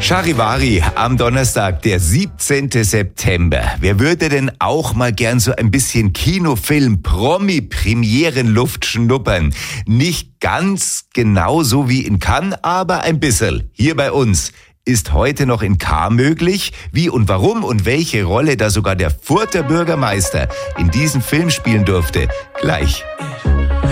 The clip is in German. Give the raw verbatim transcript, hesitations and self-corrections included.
Charivari am Donnerstag, der siebzehnten September. Wer würde denn auch mal gern so ein bisschen Kinofilm, Promi-Premierenluft schnuppern? Nicht ganz genau so wie in Cannes, aber ein bisschen. Hier bei uns. Ist heute noch in K möglich? Wie und warum und welche Rolle da sogar der Further Bürgermeister in diesem Film spielen durfte? Gleich.